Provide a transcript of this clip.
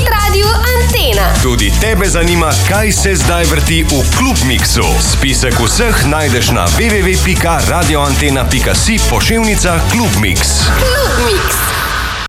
Radiu Antena. Tudi tebe zanima, kaj se zdaj vrti v Klub Miksu. Spisek vseh najdeš na www.radioantena.si /Klub Mix. Klub Mix.